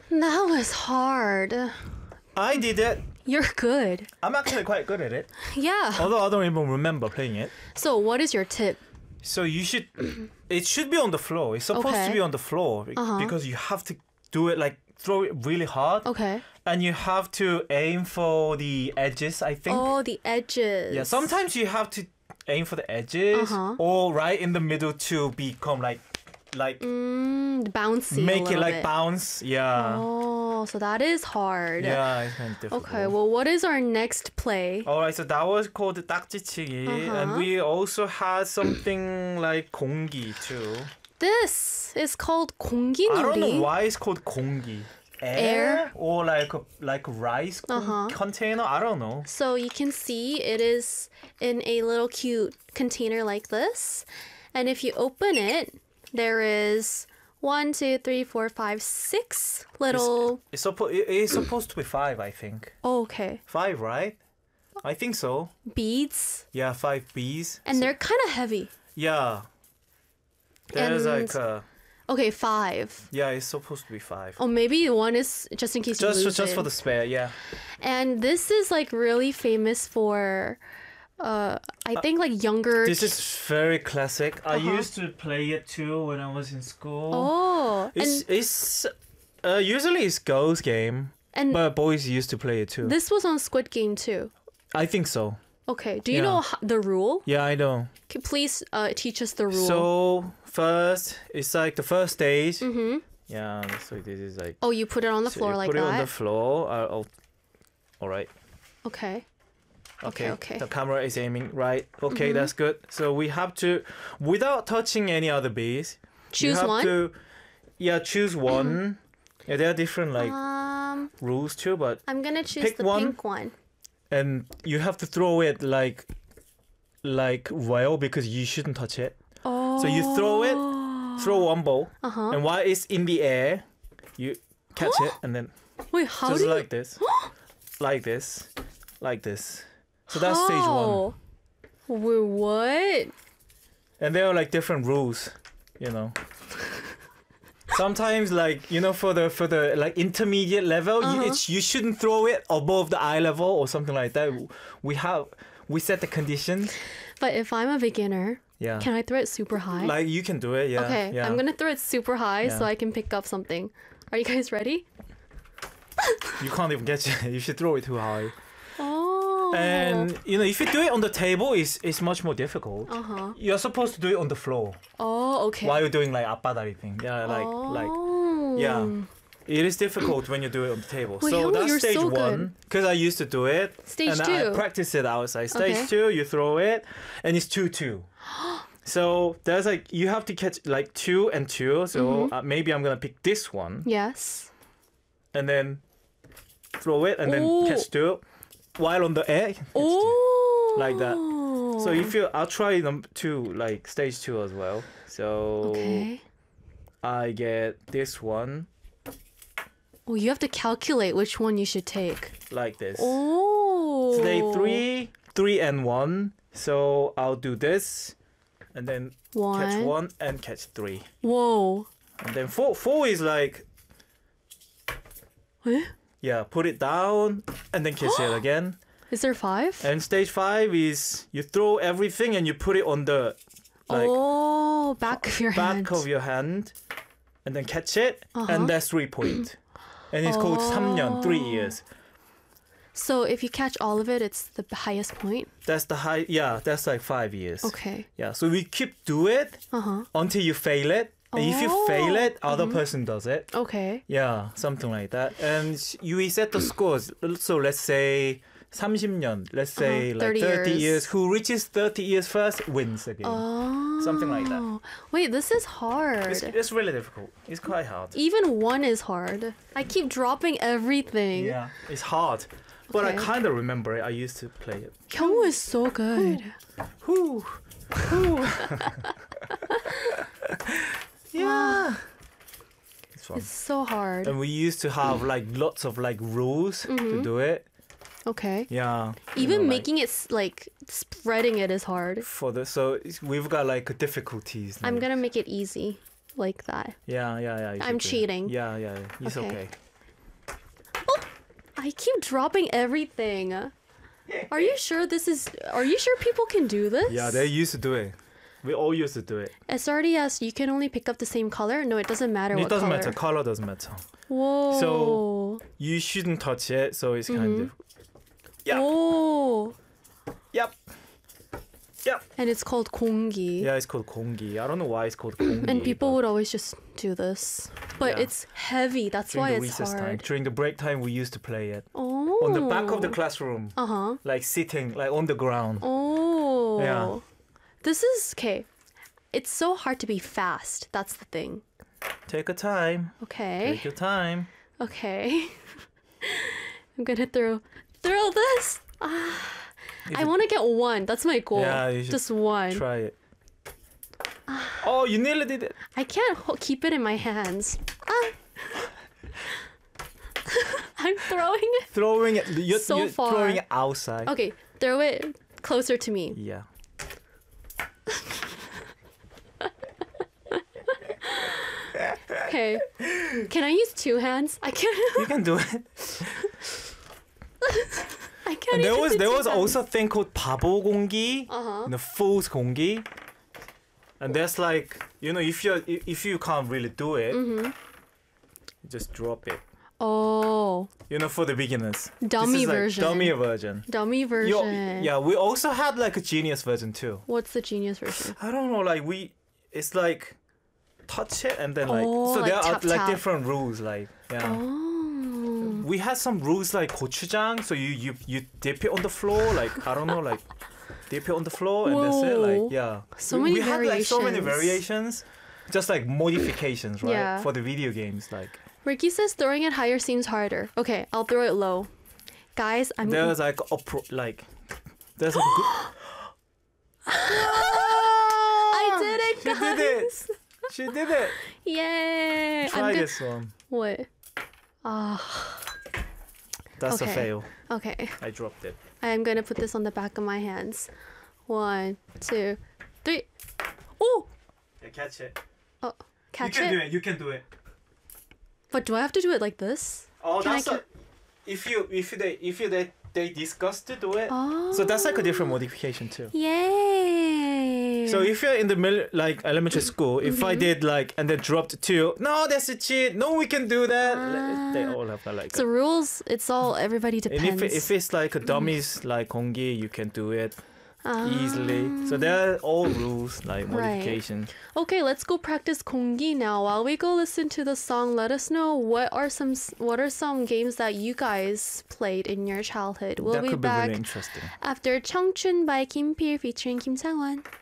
That was hard. I did it. You're good. I'm actually quite good at it. Yeah. Although I don't even remember playing it. So what is your tip? So you should, it should be on the floor. It's supposed to Okay. be on the floor because you have to do it like throw it really hard. Okay. And you have to aim for the edges, I think. Oh, the edges. Yeah, sometimes you have to aim for the edges or right in the middle to become like bouncy. make a it little like bit. bounce. Yeah. Oh, so that is hard. Yeah, it's kind of difficult. Okay, well, what is our next play? Alright, so that was called 딱지치기, and we also had something like 공기 too. This is called 공기놀이. I don't know why it's called 공기. Air? Or like a rice container. I don't know. So you can see it is in a little cute container like this. And if you open it, there is 1, 2, 3, 4, 5, 6 little... It's supposed to be 5, I think. Oh, okay. 5, right? I think so. Beads. Yeah, 5 bees. And they're kind of heavy. Yeah. There's And- like a... Okay, 5. Yeah, it's supposed to be 5. Oh, maybe one is just in case you lose Just it. for the spare, yeah. And this is like really famous for, I think like younger. This is very classic. I used to play it too when I was in school. Oh, It's usually it's girls' game, and but boys used to play it too. this was on Squid Game too. I think so. Okay, do you Yeah. know the rule? Yeah, I know. Please teach us the rule. So first, it's like the first stage. Yeah. So this is like. Oh, you put it on the so floor you like put it on the that? floor. All right. Okay. Okay. The camera is aiming right. Okay, that's good. So we have to, without touching any other bees. you Choose have one? To, yeah, choose one. Yeah, there are different like rules too, but I'm gonna choose pick the one. pink one. and you have to throw it like well because you shouldn't touch it. Oh. So you throw one ball, Uh-huh. and while it's in the air, you catch it, and then Wait, how just do you... like this, like this. So that's stage one. Wait, what? And there are like different rules, you know. Sometimes like for the like intermediate level, you shouldn't throw it above the eye level or something like that. We set the conditions. But if I'm a beginner, Yeah. can I throw it super high? Like you can do it, yeah. Okay, Yeah. I'm gonna throw it super high so Yeah. I can pick up something. Are you guys ready? You can't even get it. You should throw it too high. Oh. And if you do it on the table, it's much more difficult. You're supposed to do it on the floor Oh, okay. while you're doing like 앞바다리 thing. Yeah, like yeah. It is difficult when you do it on the table. Wait, so how- that's you're stage so one because I used to do it. Stage and two. I practice it outside. Stage Okay. 2, you throw it, and it's 2-2. So there's like you have to catch like 2 and 2. So maybe I'm gonna pick this one Yes. and then throw it and then Oh. catch 2 while on the air. Oh. Like that. So I'll try number 2, like stage 2 as well. So Okay. I get this one Oh, you have to calculate which one you should take. like this. Oh. Stage 3 and 1. So I'll do this and then catch 1 and catch 3. Whoa. And then 4 is like Eh? yeah, put it down and then catch it again. Is there 5? And stage 5 is you throw everything and you put it on the like back of your hand. back of your hand and then catch it and that's 3 point. And it's called 3년, 3 years. So if you catch all of it, it's the highest point? That's the high, yeah, that's like 5 years. Okay. Yeah, so we keep do it until you fail it. And if you fail it, other person does it. Okay. Yeah, something like that. And we set the scores. So let's say 30년, let's say like 30 30 years. years. Who reaches 30 years first wins the game. Oh. Something like that. Wait, this is hard. It's really difficult. It's quite hard. Even 1 is hard. I keep dropping everything. Yeah, it's hard. But I Okay. kind of remember it. I used to play it. Kyungwoo is so good. Whew. Yeah. It's fun. It's so hard. And we used to have like lots of like rules to do it. Okay. Yeah. Even like, making it like spreading it is hard. for the we've got like difficulties. I'm like- gonna make it easy, like that. Yeah. You I'm should do it. cheating. Yeah. It's Okay. okay. I keep dropping everything. Are you sure people can do this? Yeah, they used to do it. We all used to do it. SRDS, you can only pick up the same color? No, it doesn't matter what It doesn't color. matter. Color doesn't matter. Whoa. So you shouldn't touch it. So it's kind of. Yeah. Whoa. Yep. Yep. And it's called 공기. Yeah, it's called 공기. I don't know why it's called 공기. And people would always just do this. But Yeah. it's heavy. That's during why the it's recess time, hard. during the break time, we used to play it Oh. on the back of the classroom, Uh-huh. like sitting, like on the ground. Oh. Yeah. This is okay. It's so hard to be fast. That's the thing. Take your time. Okay. Take your time. Okay. I'm gonna throw this. I want to get one. That's my goal. Yeah, you should Just one. Try it. Oh, you nearly did it. I can't keep it in my hands. I'm throwing it. Throwing it. You're So far. throwing it outside. Okay, throw it closer to me. Yeah. Okay. Can I use two hands? I can't. You can do it. I can't. And there even was do there two was hands. also a thing called 바보 공기, Uh-huh. the fool's 공기, and that's like, you know, if you can't really do it, Mm-hmm. you just drop it. Oh, You know, for the beginners. Dummy This is like version. Dummy version. dummy version. Yeah, we also had like a genius version too. What's the genius version? I don't know, like it's like touch it and then like Oh, so like there tap, are like tap. different rules, like yeah. Oh. We had some rules like gochujang, so you dip it on the floor, like I don't know, like dip it on the floor and that's it, Whoa. like yeah. So we, many we had like so many variations. variations, just like modifications, right? Yeah. For the video games, like Ricky says throwing it higher seems harder. Okay, I'll throw it low. Guys, I'm there's like there's a good. I did it, She guys. did it. She did it. Yay. Try this one. What? That's Okay. a fail. Okay. I dropped it. I'm gonna put this on the back of my hands. 1, 2, 3. Oh! Yeah, catch it. Oh, catch you can it. do it. You can do it. But do I have to do it like this? Oh, Can I that's a, if they discuss to do it. Oh. So that's like a different modification too. Yay! So if you're in the like elementary school, if I did like and then dropped two, no, that's a cheat. No, we can do that. They all have like. the rules, it's all, everybody and depends. if it's like a dummies like Kongi, you can do it easily. So there are all rules like modifications. Okay, let's go practice 공기 now. While we go listen to the song, let us know what are some games that you guys played in your childhood. We'll That be could be back really interesting. after 청춘 by Kim Pil featuring Kim Sang-won.